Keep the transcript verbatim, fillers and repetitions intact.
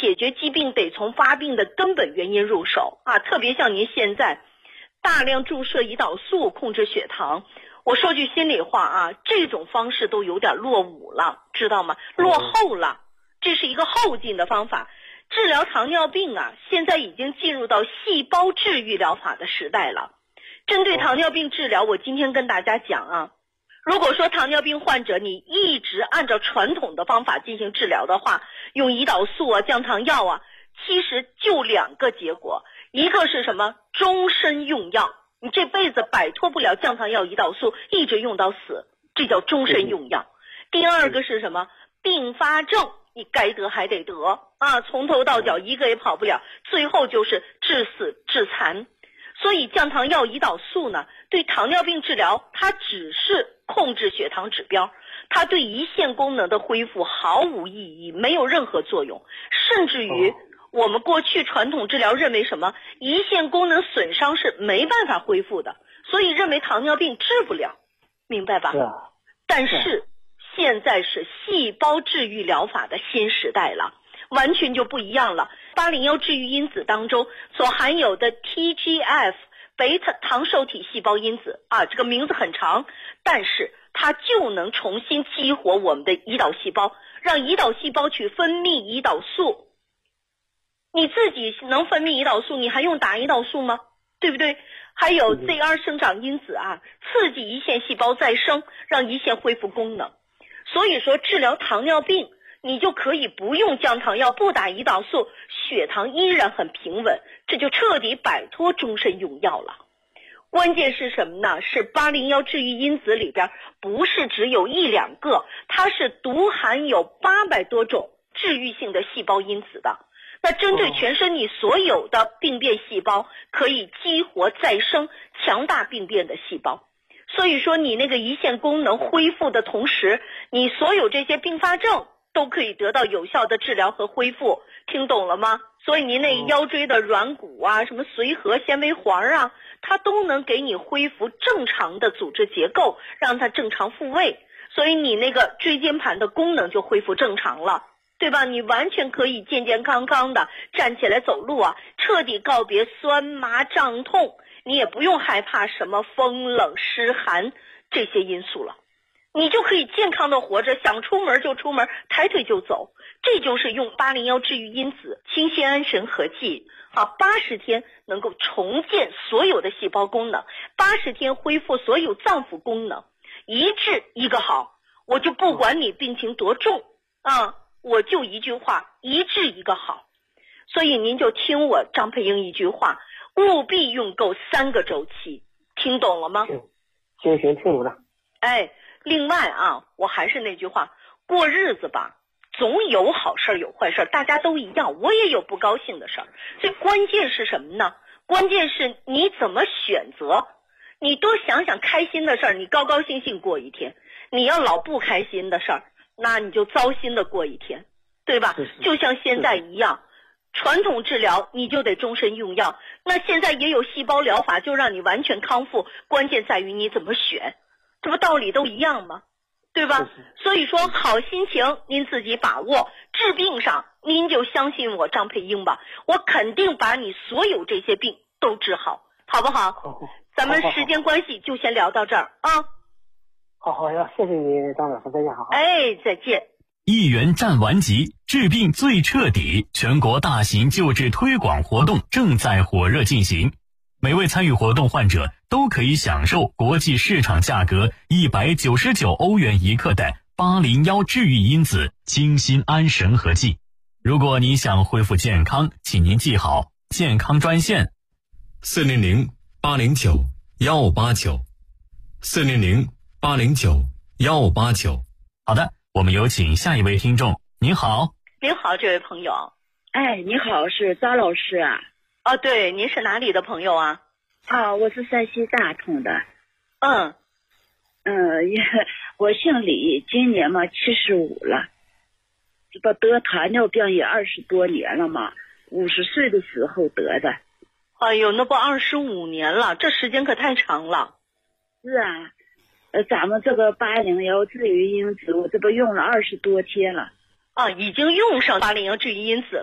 解决疾病得从发病的根本原因入手啊，特别像您现在大量注射胰岛素控制血糖，我说句心里话啊，这种方式都有点落伍了，知道吗？落后了，这是一个后进的方法。治疗糖尿病啊，现在已经进入到细胞治愈疗法的时代了。针对糖尿病治疗，我今天跟大家讲啊，如果说糖尿病患者你一直按照传统的方法进行治疗的话，用胰岛素啊、降糖药啊，其实就两个结果，一个是什么？终身用药，你这辈子摆脱不了降糖药、胰岛素，一直用到死，这叫终身用药。第二个是什么？并发症，你该得还得得啊，从头到脚一个也跑不了，最后就是致死致残。所以降糖药、胰岛素呢，对糖尿病治疗它只是控制血糖指标，它对胰腺功能的恢复毫无意义，没有任何作用。甚至于我们过去传统治疗认为什么胰腺功能损伤是没办法恢复的，所以认为糖尿病治不了，明白吧？ 是啊。 但是现在是细胞治愈疗法的新时代了，完全就不一样了。八零一治愈因子当中所含有的 T G F 贝塔糖受体细胞因子啊，这个名字很长，但是它就能重新激活我们的胰岛细胞，让胰岛细胞去分泌胰岛素。你自己能分泌胰岛素，你还用打胰岛素吗？对不对？还有 Z 二 生长因子啊，刺激胰腺细胞再生，让胰腺恢复功能。所以说治疗糖尿病你就可以不用降糖药，不打胰岛素，血糖依然很平稳，这就彻底摆脱终身用药了。关键是什么呢？是八零一治愈因子里边不是只有一两个，它是独含有八百多种治愈性的细胞因子的。那针对全身你所有的病变细胞，可以激活再生强大病变的细胞。所以说你那个胰腺功能恢复的同时，你所有这些并发症都可以得到有效的治疗和恢复，听懂了吗？所以您那腰椎的软骨啊，什么髓核纤维环啊，它都能给你恢复正常的组织结构，让它正常复位，所以你那个椎间盘的功能就恢复正常了，对吧？你完全可以健健康康的站起来走路啊，彻底告别酸麻胀痛，你也不用害怕什么风冷湿寒这些因素了，你就可以健康的活着，想出门就出门，抬腿就走。这就是用八零一治愈因子清酰胺神合剂啊，八十天能够重建所有的细胞功能，八十天恢复所有脏腑功能，一治一个好。我就不管你病情多重啊，我就一句话，一治一个好。所以您就听我张佩英一句话，务必用够三个周期，听懂了吗？ 行行，听懂了。 哎，另外啊，我还是那句话，过日子吧，总有好事有坏事，大家都一样，我也有不高兴的事儿。所以关键是什么呢？关键是你怎么选择。你多想想开心的事儿，你高高兴兴过一天；你要老不开心的事儿，那你就糟心的过一天，对吧？就像现在一样，传统治疗你就得终身用药，那现在也有细胞疗法，就让你完全康复，关键在于你怎么选，这不道理都一样吗？对吧？所以说好心情您自己把握，治病上您就相信我张佩英吧，我肯定把你所有这些病都治好，好不好？ 好好， 咱们时间关系就先聊到这儿啊。 好好呀，谢谢你张老师，再见，好好。 哎，再见。 一元战完疾，治病最彻底，全国大型救治推广活动正在火热进行。每位参与活动患者都可以享受国际市场价格一百九十九欧元一克的八零一治愈因子清酰胺神合剂。如果你想恢复健康，请您记好健康专线四零零八零九幺八九四零零八零九幺八九。 好的，我们有请下一位听众。您好。 您好，这位朋友。 哎，你好，是张老师啊。 哦，对，您是哪里的朋友啊？ 啊，我是山西大同的。 嗯嗯，也我姓李，今年嘛七十五了，这不得糖尿病也二十多年了嘛，五十岁的时候得的。 哎呦，那不二十五年了，这时间可太长了。 是啊，呃，咱们这个八零一治愈因子，我这不用了二十多天了。 啊，已经用上八零一治愈因子